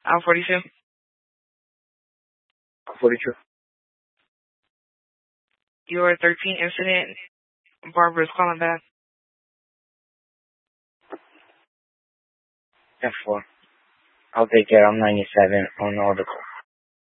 Aisle 42. 42. Your 13 incident. Barbara's calling back. F4. I'll take care. I'm 97 on all the calls.